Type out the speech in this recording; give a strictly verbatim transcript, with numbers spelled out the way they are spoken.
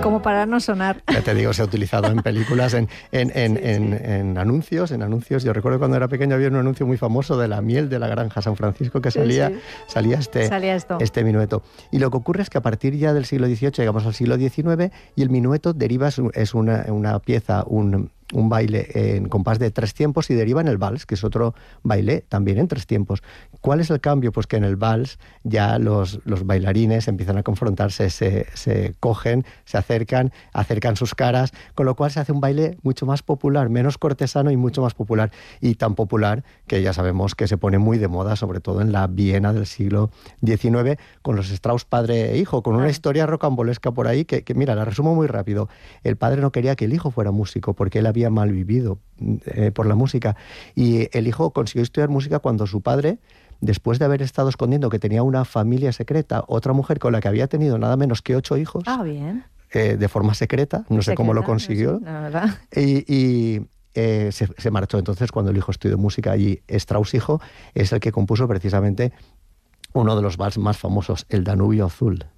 Como para no sonar. Ya te digo, se ha utilizado en películas, en, en, en, sí, en, sí. en anuncios, en anuncios. Yo recuerdo cuando era pequeño había un anuncio muy famoso de la miel de la granja San Francisco que salía, sí, sí. salía, este, salía esto. este minueto. Y lo que ocurre es que a partir ya del siglo dieciocho llegamos al siglo diecinueve y el minueto deriva, es una, una pieza, un... un baile en compás de tres tiempos y deriva en el vals, que es otro baile también en tres tiempos. ¿Cuál es el cambio? Pues que en el vals ya los, los bailarines empiezan a confrontarse, se, se cogen, se acercan, acercan sus caras, con lo cual se hace un baile mucho más popular, menos cortesano y mucho más popular. Y tan popular que ya sabemos que se pone muy de moda, sobre todo en la Viena del siglo diecinueve, con los Strauss padre e hijo, con una ah. historia rocambolesca por ahí que, que, mira, la resumo muy rápido. El padre no quería que el hijo fuera músico porque él había había mal vivido eh, por la música y el hijo consiguió estudiar música cuando su padre, después de haber estado escondiendo que tenía una familia secreta, otra mujer con la que había tenido nada menos que ocho hijos, ah, bien. Eh, de forma secreta, no sé secreta, cómo lo consiguió, no sé, la verdad. y, y eh, se, se marchó. Entonces, cuando el hijo estudió música y Strauss hijo es el que compuso precisamente uno de los vals más famosos, el Danubio Azul.